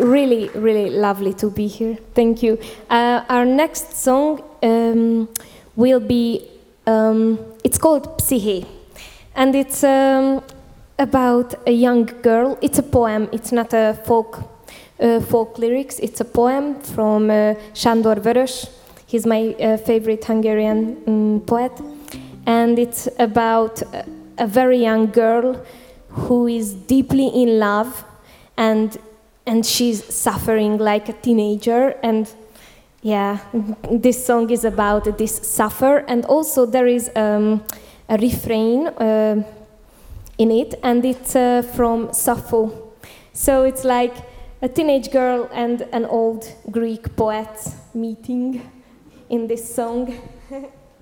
really, really lovely to be here. Thank you. Our next song will be, it's called Psyche, and it's about a young girl. It's a poem. It's not a folk lyrics. It's a poem from Sándor Vörös. He's my favorite Hungarian poet, and it's about a very young girl who is deeply in love, and she's suffering like a teenager. And yeah, this song is about this suffer, and also there is a refrain in it, and it's from Sappho. So it's like a teenage girl and an old Greek poet meeting in this song.